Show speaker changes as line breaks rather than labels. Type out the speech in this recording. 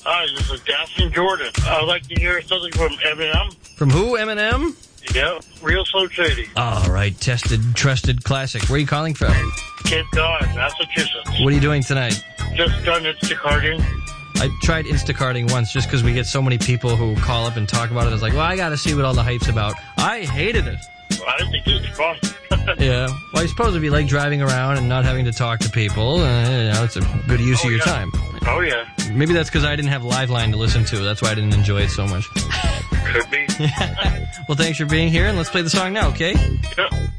Hi, this is Daphne Jordan. I'd like to hear something from Eminem.
From who, Eminem?
Yeah, Real Slow Shady.
All right, tested, trusted classic. Where are you calling from?
Cape Cod, Massachusetts.
What are you doing tonight?
Just done Instacarting.
I tried Instacarting once just because we get so many people who call up and talk about it. I was like, well, I got to see what all the hype's about. I hated it.
Well, I think it's fun.
Yeah. Well, I suppose if you like driving around and not having to talk to people, it's a good use of your time.
Oh, yeah.
Maybe that's because I didn't have Liveline to listen to. That's why I didn't enjoy it so much.
Could be.
Well, thanks for being here, and let's play the song now, okay?
Yep.